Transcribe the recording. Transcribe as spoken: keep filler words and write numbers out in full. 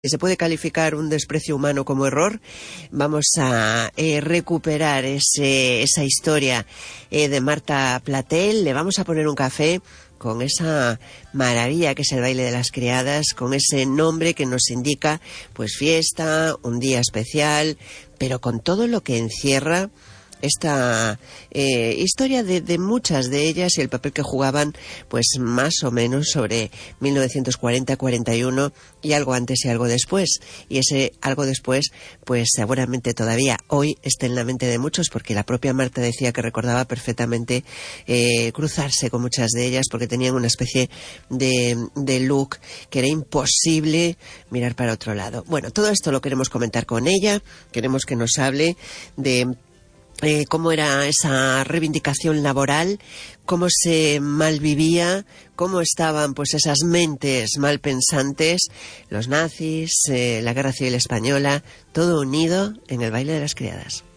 se puede calificar un desprecio humano como error. Vamos a eh, recuperar ese, esa historia eh, de Marta Platel. Le vamos a poner un café con esa maravilla que es el baile de las criadas, con ese nombre que nos indica pues fiesta, un día especial, pero con todo lo que encierra esta eh, historia de, de muchas de ellas y el papel que jugaban pues más o menos sobre mil novecientos cuarenta cuarenta y uno y algo antes y algo después, y ese algo después pues seguramente todavía hoy está en la mente de muchos, porque la propia Marta decía que recordaba perfectamente eh, cruzarse con muchas de ellas porque tenían una especie de, de look que era imposible mirar para otro lado. Bueno, todo esto lo queremos comentar con ella, queremos que nos hable de Eh, cómo era esa reivindicación laboral, cómo se malvivía, cómo estaban pues esas mentes malpensantes, los nazis, eh, la Guerra Civil Española, todo unido en el baile de las criadas.